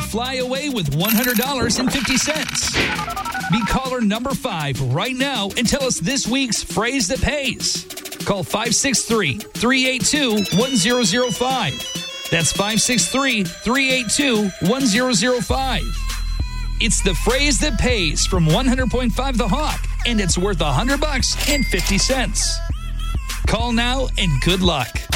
fly away with $100.50. Be caller number 5 right now and tell us this week's phrase that pays. Call 563-382-1005. That's 563-382-1005. It's the phrase that pays from 100.5 The Hawk, and it's worth $100.50. Call now and good luck.